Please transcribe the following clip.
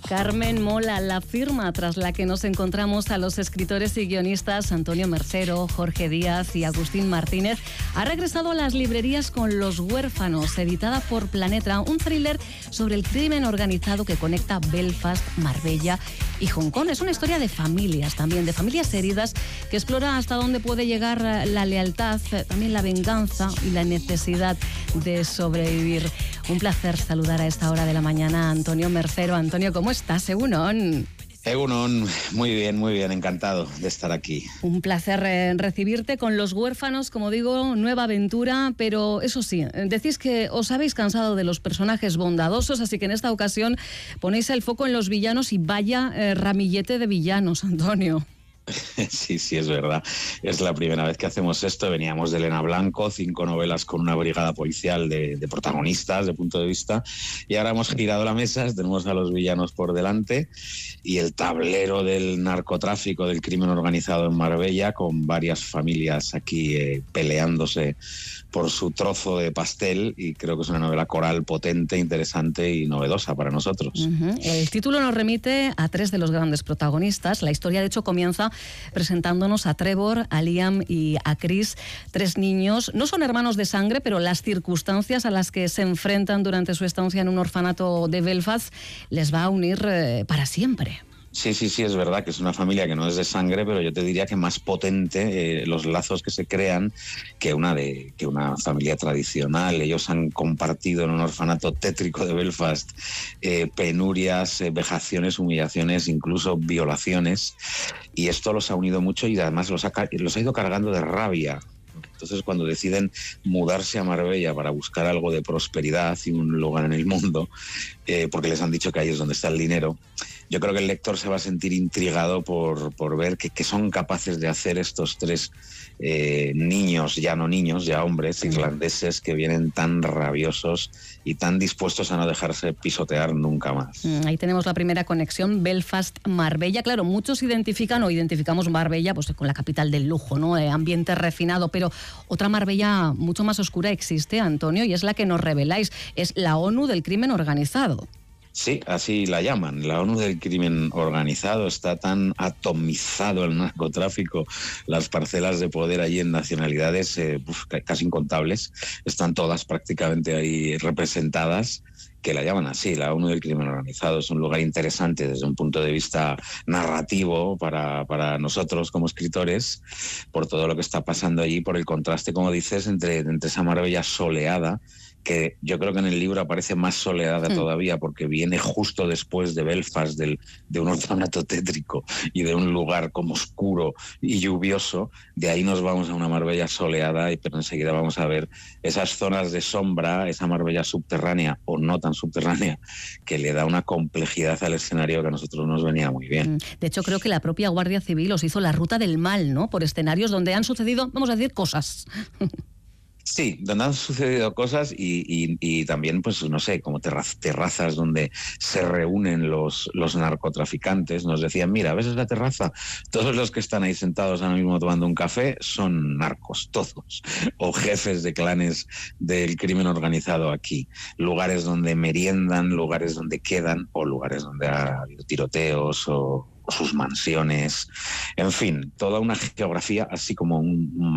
Carmen Mola, la firma tras la que nos encontramos a los escritores y guionistas Antonio Mercero, Jorge Díaz y Agustín Martínez, ha regresado a las librerías con Los Huérfanos, editada por Planeta, un thriller sobre el crimen organizado que conecta Belfast, Marbella y Hong Kong. Es una historia de familias también, de familias heridas, que explora hasta dónde puede llegar la lealtad, también la venganza y la necesidad de sobrevivir. Un placer saludar a esta hora de la mañana a Antonio Mercero. Antonio, ¿cómo estás? Egunon. Egunon, muy bien, encantado de estar aquí. Un placer recibirte con Los Huérfanos, como digo, nueva aventura, pero eso sí, decís que os habéis cansado de los personajes bondadosos, así que en esta ocasión ponéis el foco en los villanos y vaya ramillete de villanos, Antonio. Sí, es verdad. Es la primera vez que hacemos esto. Veníamos de Elena Blanco, 5 novelas con una brigada policial de protagonistas, de punto de vista, y ahora hemos girado la mesa, tenemos a los villanos por delante y el tablero del narcotráfico, del crimen organizado en Marbella, con varias familias aquí peleándose por su trozo de pastel, y creo que es una novela coral potente, interesante y novedosa para nosotros. El título nos remite a 3 de los grandes protagonistas. La historia, de hecho, comienza presentándonos a Trevor, a Liam y a Chris, 3 niños. No son hermanos de sangre, pero las circunstancias a las que se enfrentan durante su estancia en un orfanato de Belfast les va a unir para siempre. Sí, es verdad que es una familia que no es de sangre, pero yo te diría que más potente los lazos que se crean que una familia tradicional. Ellos han compartido en un orfanato tétrico de Belfast penurias, vejaciones, humillaciones, incluso violaciones, y esto los ha unido mucho y además los ha ido cargando de rabia. Entonces, cuando deciden mudarse a Marbella para buscar algo de prosperidad y un lugar en el mundo, porque les han dicho que ahí es donde está el dinero, yo creo que el lector se va a sentir intrigado por ver qué son capaces de hacer estos 3 niños, ya no niños, ya hombres irlandeses, que vienen tan rabiosos y tan dispuestos a no dejarse pisotear nunca más. Ahí tenemos la primera conexión, Belfast-Marbella. Claro, muchos identificamos Marbella pues con la capital del lujo, ¿no? Ambiente refinado, pero otra Marbella mucho más oscura existe, Antonio, y es la que nos reveláis. Es la ONU del crimen organizado. Sí, así la llaman, la ONU del crimen organizado. Está tan atomizado el narcotráfico, las parcelas de poder allí en nacionalidades casi incontables, están todas prácticamente ahí representadas, que la llaman así, la ONU del crimen organizado. Es un lugar interesante desde un punto de vista narrativo para nosotros como escritores, por todo lo que está pasando allí, por el contraste, como dices, entre esa Marbella soleada, que yo creo que en el libro aparece más soleada todavía, porque viene justo después de Belfast, de un orfanato tétrico y de un lugar como oscuro y lluvioso. De ahí nos vamos a una Marbella soleada, pero enseguida vamos a ver esas zonas de sombra, esa Marbella subterránea o no tan subterránea, que le da una complejidad al escenario que a nosotros nos venía muy bien. De hecho, creo que la propia Guardia Civil os hizo la ruta del mal, ¿no? Por escenarios donde han sucedido, vamos a decir, cosas. Sí, donde han sucedido cosas y también, pues no sé, como terrazas donde se reúnen los narcotraficantes. Nos decían, mira, ¿ves esa terraza? Todos los que están ahí sentados ahora mismo tomando un café son narcos, todos, o jefes de clanes del crimen organizado aquí. Lugares donde meriendan, lugares donde quedan, o lugares donde ha habido tiroteos o sus mansiones. En fin, toda una geografía, así como un